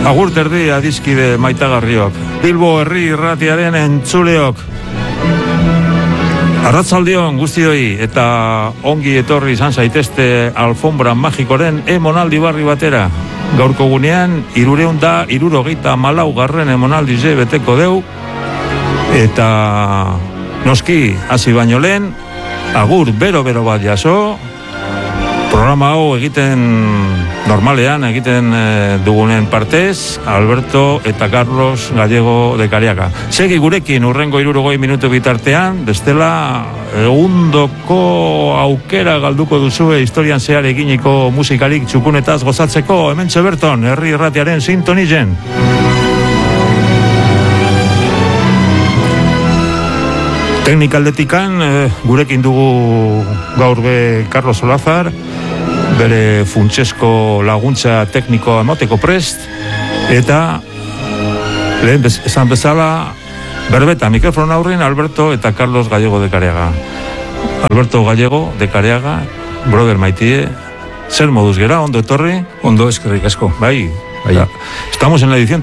Agur terdi adiskide maitagarriok, Bilbo herri irratiaren entzuleok. Arratzaldion guztioi eta ongi etorri izan zaitezte Alfombra Magikoren emonaldi barri batera. Gaurko gunean 374. emonaldize beteko deu, eta noski hasi baino lehen, agur bero bat jaso. Programa hau normalean egiten dugunen partez, Alberto eta Carlos Gallego de Cariaga. Segi gurekin urrengo 60 minutu bitartean, bestela egundoko aukera galduko duzue historian zehar eginiko musikarik txukunetaz gozatzeko, hementxe berton, herri irratiaren sintonizen. Teknikaldetikan gurekin dugu gaur be Carlos Olazar, bere funtsesko laguntza tekniko emoteko prest, eta lehen esan bezala berbeta mikrofon aurrin Alberto eta Carlos Gallego de Cariaga. Alberto Gallego de Cariaga, brother maitie, zer moduz gera, ondo etorri? Ondo, eskerrik asko. Bai. Estamos en la edición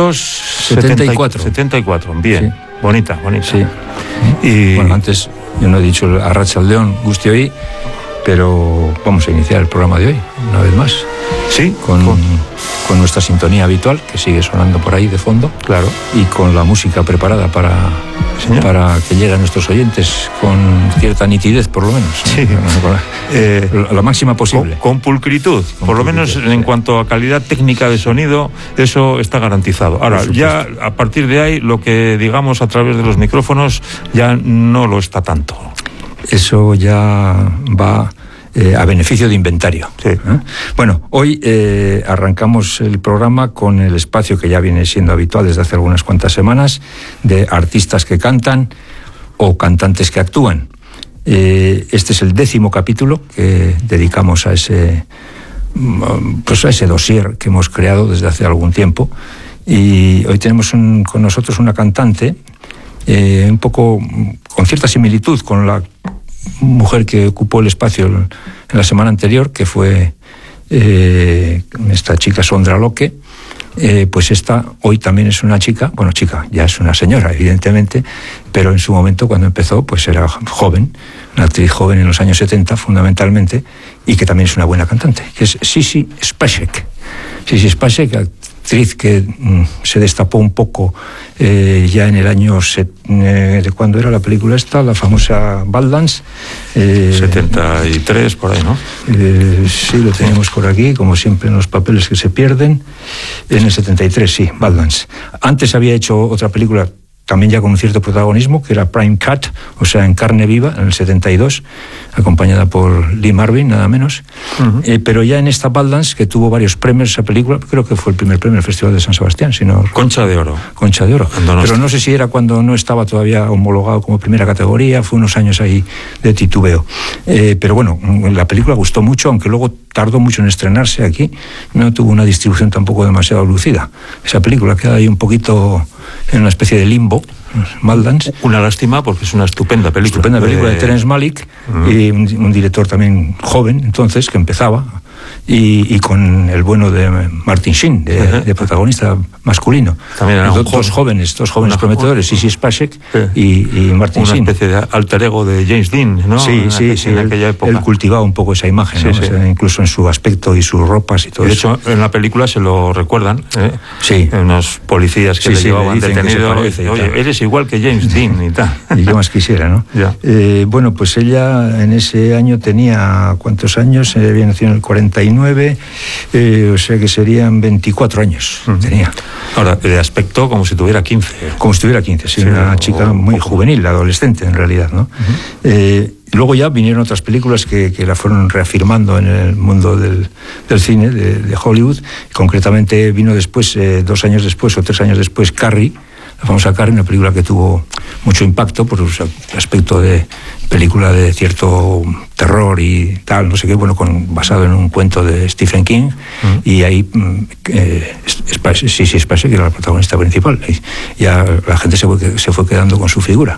374. Bien, sí. Bonita. Sí. Y bueno, antes yo no he dicho Arratsaldeon guztioi, pero vamos a iniciar el programa de hoy, una vez más. Sí, con nuestra sintonía habitual, que sigue sonando por ahí de fondo. Claro. Y con la música preparada para que llegue a nuestros oyentes con cierta nitidez, por lo menos. Sí. La máxima posible. Con pulcritud. Por lo menos en cuanto a calidad técnica de sonido, eso está garantizado. Ahora, ya a partir de ahí, lo que digamos a través de los micrófonos ya no lo está tanto. Eso ya va a beneficio de inventario. Sí. Bueno, hoy arrancamos el programa con el espacio que ya viene siendo habitual desde hace algunas cuantas semanas, de artistas que cantan o cantantes que actúan. Este es el 10º capítulo que dedicamos a ese dossier que hemos creado desde hace algún tiempo, y hoy tenemos con nosotros una cantante un poco con cierta similitud con la mujer que ocupó el espacio en la semana anterior, que fue esta chica Sondra Locke. Pues esta hoy también es una chica, ya es una señora, evidentemente, pero en su momento, cuando empezó, pues era joven, una actriz joven en los años 70, fundamentalmente, y que también es una buena cantante, que es Sissy Spacek. Sissy Spacek, actriz que se destapó un poco ya en el año de cuando era la película esta, la famosa Baldance. 73, por ahí, ¿no? Sí, lo tenemos por aquí, como siempre en los papeles que se pierden. En el 73, sí, Baldance. Antes había hecho otra película también ya con un cierto protagonismo, que era Prime Cut, o sea, en carne viva, en el 72, acompañada por Lee Marvin, nada menos. Uh-huh. Pero ya en esta Baldance, que tuvo varios premios esa película, creo que fue el primer premio del Festival de San Sebastián, Concha de Oro. Pero no sé si era cuando no estaba todavía homologado como primera categoría, fue unos años ahí de titubeo. Pero bueno, la película gustó mucho, aunque luego tardó mucho en estrenarse aquí, no tuvo una distribución tampoco demasiado lucida. Esa película queda ahí un poquito en una especie de limbo, Baldance. Una lástima, porque es una estupenda película. Estupenda película de Terence Malick, y un director también joven, entonces, que empezaba, y con el bueno de Martin Sheen, de protagonista masculino. También eran dos jóvenes prometedores, Sissy Spacek y Martin Sheen. Una especie de alter ego de James Dean, ¿no? Sí, en aquella época. Él cultivaba un poco esa imagen, ¿no? O sea, incluso en su aspecto y sus ropas y todo eso. De hecho, en la película se lo recuerdan, Sí. Unos policías que le llevaban detenido. Oye, eres igual que James Dean y tal. Y yo más quisiera, ¿no? Bueno, pues ella en ese año tenía, ¿cuántos años? Había nacido en el 49, o sea que serían 24 años tenía. Ahora, de aspecto como si tuviera 15. Como si tuviera 15, sí, una chica muy juvenil, adolescente en realidad, ¿no? Luego ya vinieron otras películas que la fueron reafirmando en el mundo del cine, de Hollywood. Concretamente vino después, 2 años después o 3 años después, Carrie, la famosa Carrie, una película que tuvo mucho impacto por su aspecto de película de cierto terror y tal, no sé qué, basado en un cuento de Stephen King, y ahí Sissy Spacek era la protagonista principal, y ya la gente se fue quedando con su figura.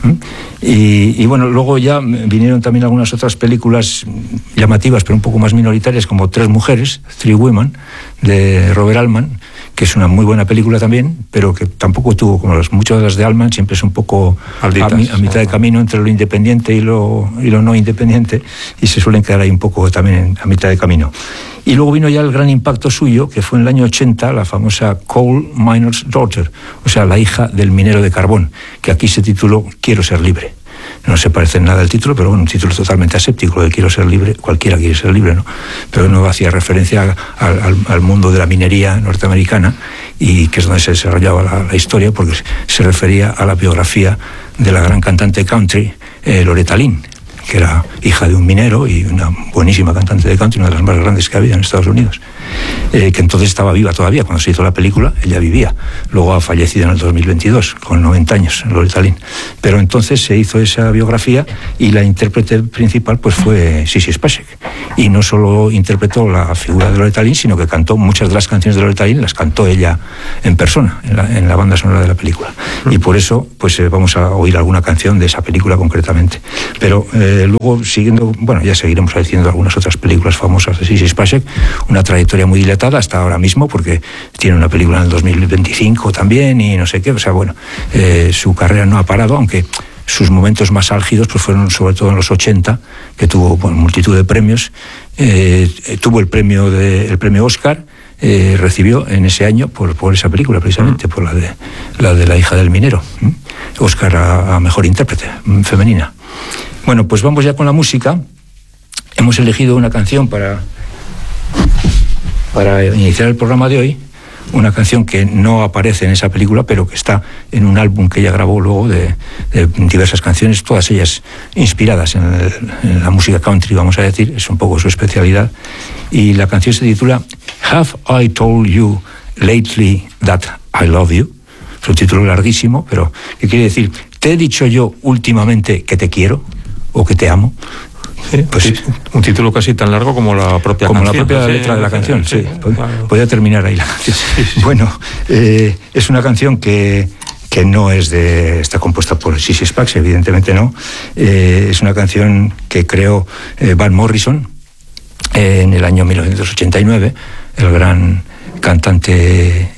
Y bueno, luego ya vinieron también algunas otras películas llamativas, pero un poco más minoritarias, como Tres mujeres, Three Women, de Robert Altman, que es una muy buena película también, pero que tampoco tuvo, como muchas de las de Altman, siempre es un poco a mitad de camino entre lo independiente y lo no independiente, y se suelen quedar ahí un poco también a mitad de camino. Y luego vino ya el gran impacto suyo, que fue en el año 80, la famosa Coal Miner's Daughter, o sea, la hija del minero de carbón, que aquí se tituló Quiero ser libre. No se parece en nada al título, pero bueno, un título totalmente aséptico, de quiero ser libre, cualquiera quiere ser libre, ¿no? Pero no hacía referencia al mundo de la minería norteamericana, y que es donde se desarrollaba la historia, porque se refería a la biografía de la gran cantante country, Loretta Lynn, que era hija de un minero y una buenísima cantante de country, una de las más grandes que había en Estados Unidos, que entonces estaba viva todavía cuando se hizo la película. Ella vivía, luego ha fallecido en el 2022 con 90 años, Loretta Lynn, pero entonces se hizo esa biografía y la intérprete principal pues fue Sissy Spacek, y no solo interpretó la figura de Loretta Lynn, sino que cantó muchas de las canciones de Loretta Lynn, las cantó ella en persona en la banda sonora de la película, y por eso pues vamos a oír alguna canción de esa película concretamente. Pero luego, siguiendo, bueno, ya seguiremos diciendo algunas otras películas famosas de Sissy Spacek, una trayectoria muy dilatada hasta ahora mismo, porque tiene una película en el 2025 también y no sé qué, o sea, bueno, su carrera no ha parado, aunque sus momentos más álgidos pues fueron sobre todo en los 80, que tuvo multitud de premios, tuvo el premio Oscar, recibió en ese año por esa película, precisamente, por la de la hija del minero, Oscar a mejor intérprete femenina. Bueno, pues vamos ya con la música. Hemos elegido una canción para iniciar el programa de hoy, una canción que no aparece en esa película, pero que está en un álbum que ella grabó luego de diversas canciones, todas ellas inspiradas en la música country, vamos a decir, es un poco su especialidad, y la canción se titula Have I Told You Lately That I Love You? Es un título larguísimo, pero que quiere decir, ¿te he dicho yo últimamente que te quiero o que te amo? Sí, pues un título casi tan largo como la propia canción. Como la propia letra de la canción, sí. Podría terminar ahí la canción. Sí. Bueno, es una canción que no está compuesta por Sissy Spacek, evidentemente no. Es una canción que creó Van Morrison en el año 1989, el gran cantante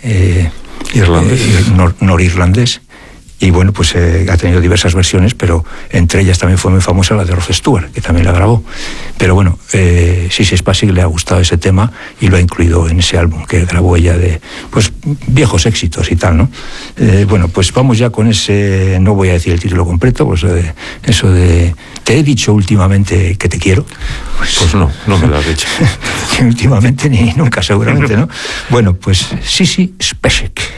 norirlandés. Y bueno, pues ha tenido diversas versiones, pero entre ellas también fue muy famosa la de Rod Stewart, que también la grabó. Pero bueno, Sissy Spacek le ha gustado ese tema y lo ha incluido en ese álbum que grabó ella de pues viejos éxitos y tal, ¿no? Bueno, pues vamos ya con ese, no voy a decir el título completo, pues eso de ¿te he dicho últimamente que te quiero? Pues no me lo has dicho. Últimamente ni nunca, seguramente, ¿no? Bueno, pues Sissy Spacek.